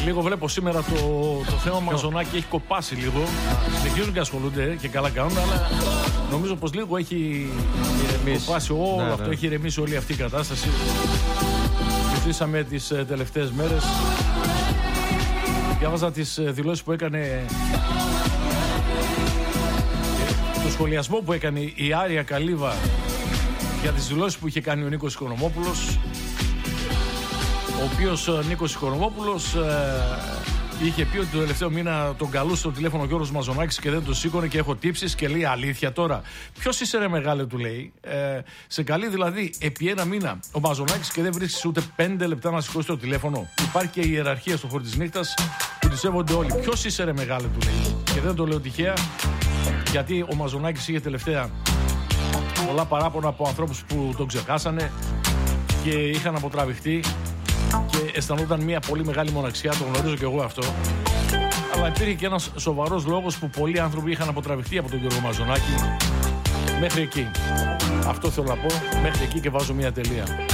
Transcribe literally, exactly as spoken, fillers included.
Λίγο βλέπω σήμερα το, το θέμα Μαζονάκη έχει κοπάσει λίγο. Συνεχίζουν και ασχολούνται και καλά κάνουν, αλλά νομίζω πως λίγο έχει ηρεμήσει. Κοπάσει όλο ναι, αυτό, ναι. Έχει ηρεμήσει όλη αυτή η κατάσταση. Συζητήσαμε τις ε, τελευταίες μέρες. Διάβαζα τις ε, δηλώσεις που έκανε, ε, το σχολιασμό που έκανε η Άρια Καλύβα για τις δηλώσεις που είχε κάνει ο Νίκος Οικονομόπουλος, ο οποίος ο Νίκος Οικονομόπουλος ε, είχε πει ότι το τελευταίο μήνα τον καλούσε στο τηλέφωνο ο Γιώργος Μαζονάκης και δεν το σήκωνε και έχω τύψεις και λέει αλήθεια τώρα. Ποιος είσαι ρε μεγάλε, του λέει. Ε, σε καλεί δηλαδή επί ένα μήνα ο Μαζονάκης και δεν βρίσκεις ούτε πέντε λεπτά να σηκώσει το τηλέφωνο. Υπάρχει και η ιεραρχία στο χώρο της νύχτας που τη σέβονται όλοι. Ποιος είσαι ρε μεγάλε, του λέει. Και δεν το λέω τυχαία, γιατί ο Μαζονάκης είχε τελευταία πολλά παράπονα από ανθρώπους που τον ξεχάσανε και είχαν αποτραβηχτεί και αισθανόταν μια πολύ μεγάλη μοναξιά, το γνωρίζω και εγώ αυτό. Αλλά υπήρχε και ένας σοβαρός λόγος που πολλοί άνθρωποι είχαν αποτραβηχτεί από τον Γιώργο Μαζονάκη. Μέχρι εκεί. Αυτό θέλω να πω, μέχρι εκεί και βάζω μια τελεία.